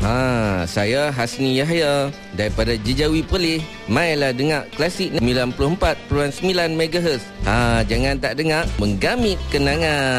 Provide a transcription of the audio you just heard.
Saya Hasni Yahya daripada Jejawi Perlis. Mainlah dengar Klasik 94.9 MHz. Jangan tak dengar, menggamit kenangan.